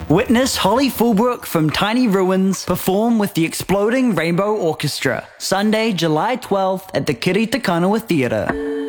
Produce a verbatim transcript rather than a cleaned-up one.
Witness Holly Fulbrook from Tiny Ruins perform with the Exploding Rainbow Orchestra, Sunday, July twelfth at the Kiritakanawa Theatre.